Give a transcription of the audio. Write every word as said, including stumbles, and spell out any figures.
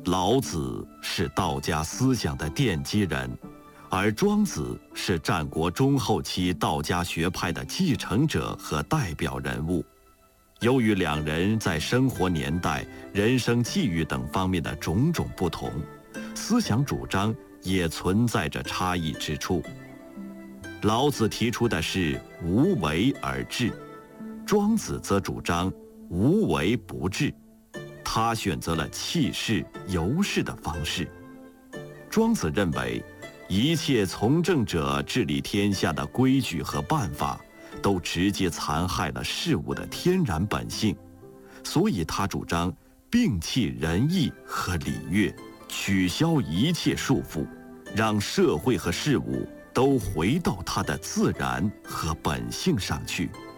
老子是道家思想的奠基人，而庄子是战国中后期道家学派的继承者和代表人物。由于两人在生活年代、人生际遇等方面的种种不同，思想主张也存在着差异之处。老子提出的是无为而治，庄子则主张无为不治。他选择了弃市游市的方式。庄子认为，一切从政者治理天下的规矩和办法，都直接残害了事物的天然本性，所以他主张摒弃仁义和礼乐，取消一切束缚，让社会和事物都回到它的自然和本性上去。